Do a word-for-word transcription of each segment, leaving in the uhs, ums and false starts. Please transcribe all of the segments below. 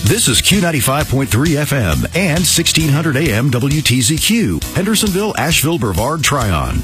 This is Q ninety-five point three F M and sixteen hundred A M W T Z Q, Hendersonville, Asheville, Brevard, Tryon.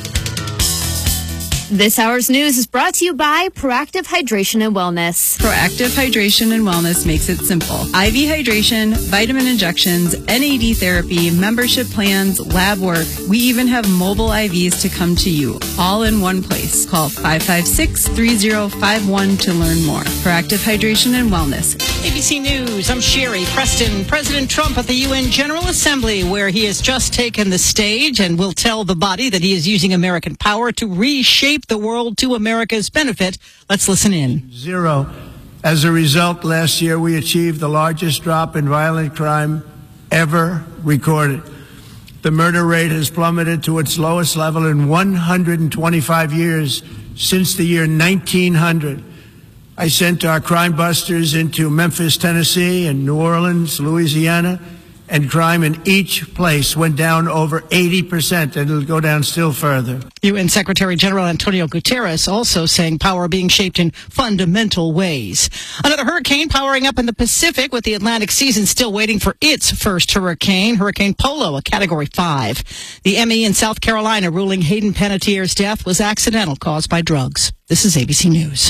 This hour's news is brought to you by Proactive Hydration and Wellness. Proactive Hydration and Wellness makes it simple. I V hydration, vitamin injections, N A D therapy, membership plans, lab work. We even have mobile I Vs to come to you, all in one place. Call five five six, three zero five one to learn more. Proactive Hydration and Wellness. A B C News, I'm Sherry Preston. President Trump at the U N General Assembly, where he has just taken the stage and will tell the body that he is using American power to reshape the world to America's benefit. Let's listen in. Zero. As a result, last year we achieved the largest drop in violent crime ever recorded. The murder rate has plummeted to its lowest level in one hundred twenty-five years since the year nineteen hundred. I sent our crime busters into Memphis, Tennessee, and New Orleans, Louisiana, and crime in each place went down over eighty percent, and it'll go down still further. U N Secretary General Antonio Guterres also saying power being shaped in fundamental ways. Another hurricane powering up in the Pacific, with the Atlantic season still waiting for its first hurricane, Hurricane Polo, a Category five. The M E in South Carolina ruling Hayden Panettiere's death was accidental, caused by drugs. This is A B C News.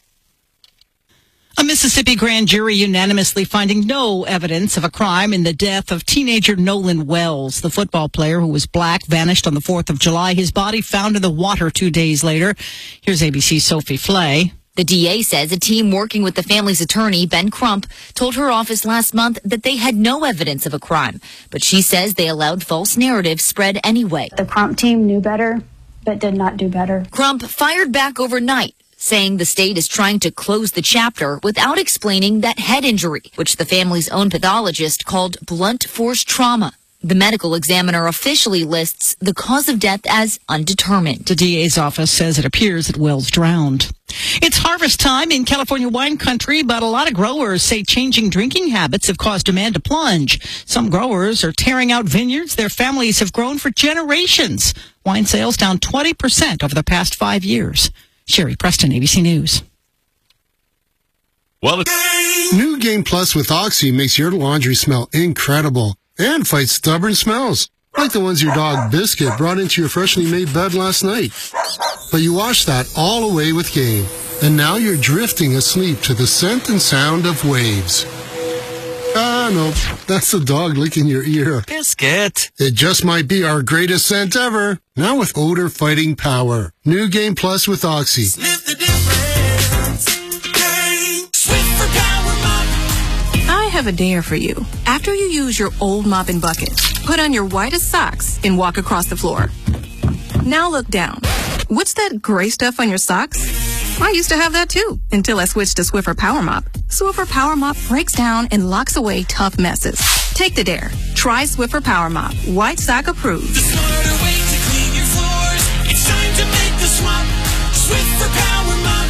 A Mississippi grand jury unanimously finding no evidence of a crime in the death of teenager Nolan Wells. The football player, who was black, vanished on the fourth of July. His body found in the water two days later. Here's A B C's Sophie Flay. The D A says a team working with the family's attorney, Ben Crump, told her office last month that they had no evidence of a crime. But she says they allowed false narratives spread anyway. The Crump team knew better, but did not do better. Crump fired back overnight, saying the state is trying to close the chapter without explaining that head injury, which the family's own pathologist called blunt force trauma. The medical examiner officially lists the cause of death as undetermined. The D A's office says it appears that Wells drowned. It's harvest time in California wine country, but a lot of growers say changing drinking habits have caused demand to plunge. Some growers are tearing out vineyards their families have grown for generations. Wine sales down twenty percent over the past five years. Sherry Preston, A B C News. Well, New Game Plus with Oxy makes your laundry smell incredible and fights stubborn smells, like the ones your dog Biscuit brought into your freshly made bed last night. But you washed that all away with Game, and now you're drifting asleep to the scent and sound of waves. Ah, no, that's the dog licking your ear. Biscuit. It just might be our greatest scent ever. Now with odor-fighting power. New Game Plus with Oxy. Sniff the difference. Game. Swiffer Power Mop. I have a dare for you. After you use your old mop and bucket, put on your whitest socks and walk across the floor. Now look down. What's that gray stuff on your socks? I used to have that too, until I switched to Swiffer Power Mop. Swiffer Power Mop breaks down and locks away tough messes. Take the dare. Try Swiffer Power Mop. White sock approved. The smarter way to clean your floors. It's time to make the swap. Swiffer Power Mop.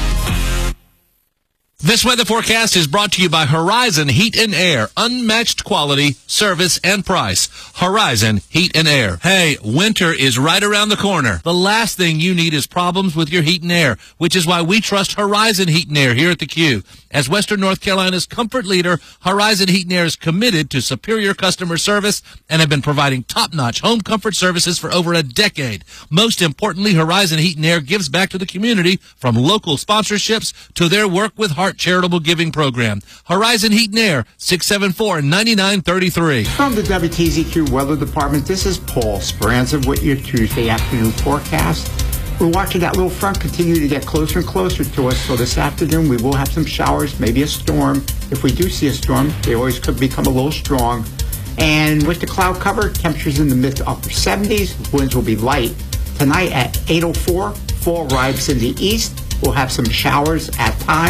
This weather forecast is brought to you by Horizon Heat and Air. Unmatched quality, service, and price. Horizon Heat and Air. Hey, winter is right around the corner. The last thing you need is problems with your heat and air, which is why we trust Horizon Heat and Air here at the Q. As Western North Carolina's comfort leader, Horizon Heat and Air is committed to superior customer service and have been providing top-notch home comfort services for over a decade. Most importantly, Horizon Heat and Air gives back to the community, from local sponsorships to their work with Heart Charitable Giving Program. Horizon Heat and Air, six seven four, nine nine three three. From the W T Z Q Weather Department, this is Paul Speranza with your Tuesday afternoon forecast. We're watching that little front continue to get closer and closer to us, so this afternoon we will have some showers, maybe a storm. If we do see a storm, they always could become a little strong. And with the cloud cover, temperatures in the mid to upper seventies, winds will be light. Tonight at eight oh four, fall arrives in the east. We'll have some showers at times.